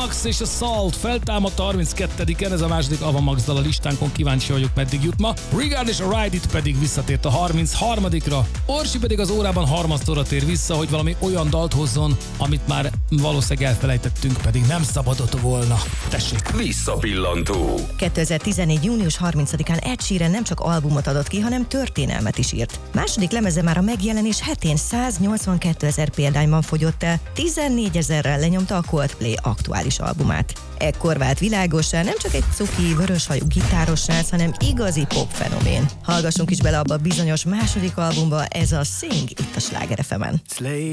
Avamax és a Salt feltámadt a 32-en, ez a második Avamax dal a listánkon, kíváncsi vagyok, meddig jut ma. Regard és a Ride It pedig visszatért a 33-ra. Orsi pedig az órában harmadszorra tér vissza, hogy valami olyan dalt hozzon, amit már valószínűleg elfelejtettünk, pedig nem szabadott volna. Tessék! Visszapillantó. 2014. június 30-án Ed Sheeran nem csak albumot adott ki, hanem történelmet is írt. Második lemeze már a megjelenés hetén 182 000 példányban fogyott el, 14 000-rel lenyomta a Coldplay aktuális albumát. Ekkor vált világossá nem csak egy cuki, vöröshajú gitáros srác, hanem igazi popfenomén. Hallgassunk is bele abba a bizonyos második albumba, ez a Sing itt a Sláger FM-en.